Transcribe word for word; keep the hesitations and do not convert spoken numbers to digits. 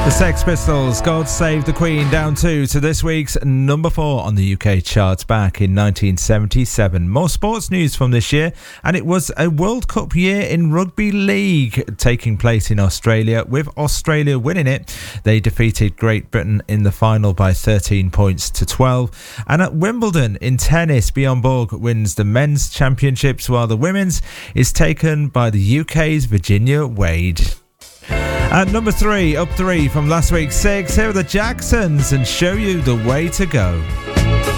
The Sex Pistols, God Save the Queen, down two to this week's number four on the U K charts back in nineteen seventy-seven. More sports news from this year, and it was a World Cup year in rugby league taking place in Australia, with Australia winning it. They defeated Great Britain in the final by thirteen points to twelve. And at Wimbledon in tennis, Bjorn Borg wins the men's championships, while the women's is taken by the U K's Virginia Wade. At number three, up three from last week's six, here are the Jacksons and Show You the Way to Go.